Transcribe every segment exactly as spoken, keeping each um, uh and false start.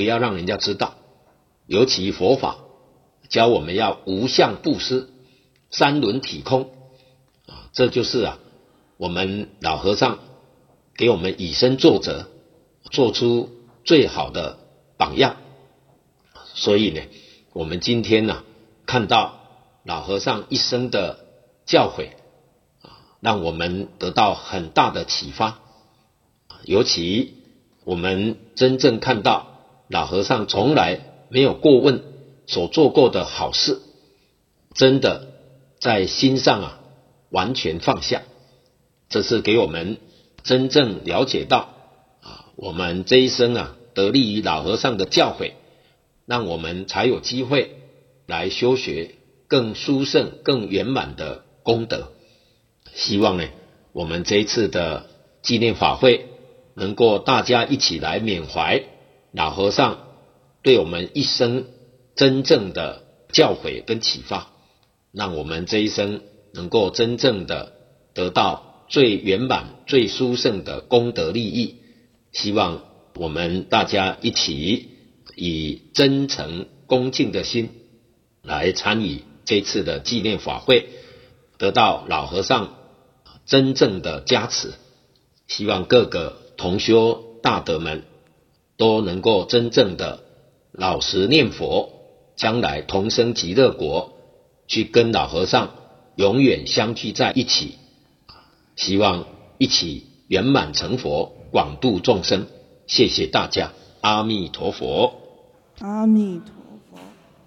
要让人家知道，尤其佛法教我们要无相布施，三轮体空啊，这就是啊我们老和尚给我们以身作则，做出最好的榜样。所以呢，我们今天呢、啊、看到老和尚一生的教诲啊，让我们得到很大的启发。尤其我们真正看到老和尚从来没有过问所做过的好事，真的在心上啊完全放下，这是给我们真正了解到啊，我们这一生啊得力于老和尚的教诲，让我们才有机会来修学更殊胜更圆满的功德。希望呢我们这一次的纪念法会能够大家一起来缅怀老和尚对我们一生真正的教诲跟启发，让我们这一生能够真正的得到最圆满最殊胜的功德利益。希望我们大家一起以真诚恭敬的心来参与这次的纪念法会，得到老和尚真正的加持。希望各个同修大德们都能够真正的老实念佛，将来同生极乐国，去跟老和尚永远相聚在一起。希望一起圆满成佛，广度众生。谢谢大家，阿弥陀佛。 阿弥陀佛。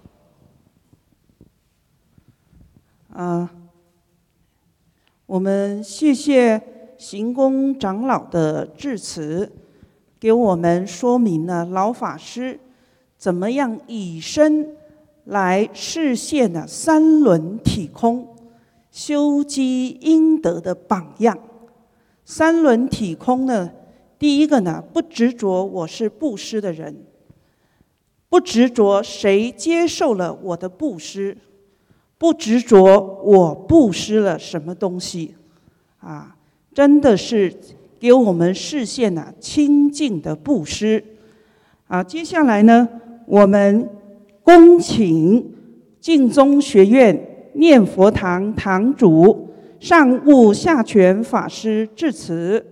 啊，我们谢谢行宫长老的致辞，给我们说明了老法师怎么样以身来示现了三轮体空、修积阴德的榜样。三轮体空呢，第一个呢，不执着我是布施的人，不执着谁接受了我的布施，不执着我布施了什么东西啊，真的是给我们示现了清净的布施啊。接下来呢，我们恭请净宗学院念佛堂堂主上悟下权法师致辞。